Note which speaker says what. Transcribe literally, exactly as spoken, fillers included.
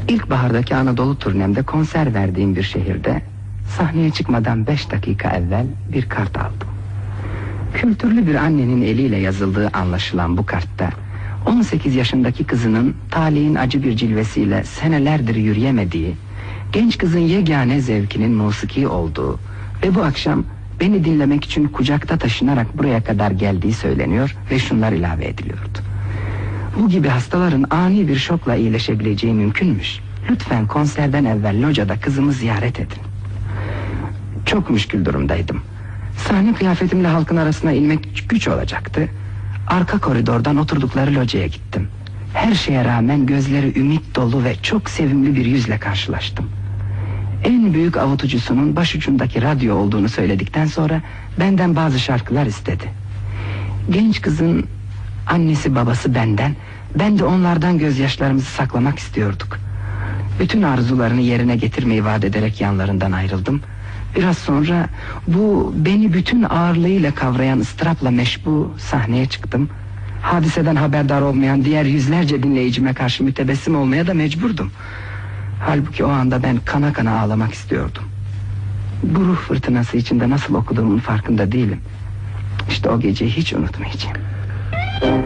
Speaker 1: İlkbahardaki Anadolu turnemde konser verdiğim bir şehirde sahneye çıkmadan beş dakika evvel bir kart aldım. Kültürlü bir annenin eliyle yazıldığı anlaşılan bu kartta on sekiz yaşındaki kızının talihin acı bir cilvesiyle senelerdir yürüyemediği, genç kızın yegane zevkinin musiki olduğu ve bu akşam beni dinlemek için kucakta taşınarak buraya kadar geldiği söyleniyor ve şunlar ilave ediliyordu: bu gibi hastaların ani bir şokla iyileşebileceği mümkünmüş. Lütfen konserden evvel locada kızımı ziyaret edin. Çok müşkül durumdaydım. Sahne kıyafetimle halkın arasına inmek güç olacaktı. Arka koridordan oturdukları locaya gittim. Her şeye rağmen gözleri ümit dolu ve çok sevimli bir yüzle karşılaştım. En büyük avutucusunun başucundaki radyo olduğunu söyledikten sonra benden bazı şarkılar istedi. Genç kızın annesi babası benden, ben de onlardan gözyaşlarımızı saklamak istiyorduk. Bütün arzularını yerine getirmeyi vaat ederek yanlarından ayrıldım. Biraz sonra bu beni bütün ağırlığıyla kavrayan ıstırapla meşbu sahneye çıktım. Hadiseden haberdar olmayan diğer yüzlerce dinleyicime karşı mütebessim olmaya da mecburdum. Halbuki o anda ben kana kana ağlamak istiyordum. Bu ruh fırtınası içinde nasıl okuduğumun farkında değilim. İşte o geceyi hiç unutmayacağım.